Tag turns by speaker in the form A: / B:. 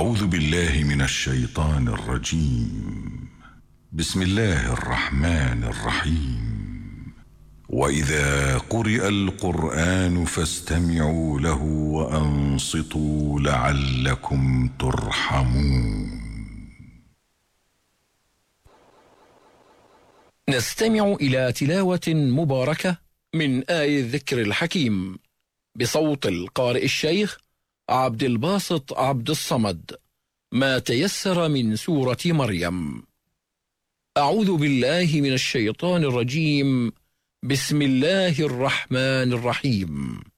A: أعوذ بالله من الشيطان الرجيم. بسم الله الرحمن الرحيم. وإذا قرئ القرآن فاستمعوا له وأنصتوا لعلكم ترحمون.
B: نستمع إلى تلاوة مباركة من آي الذكر الحكيم بصوت القارئ الشيخ عبد الباسط عبد الصمد، ما تيسر من سورة مريم. أعوذ بالله من الشيطان الرجيم. بسم الله الرحمن الرحيم.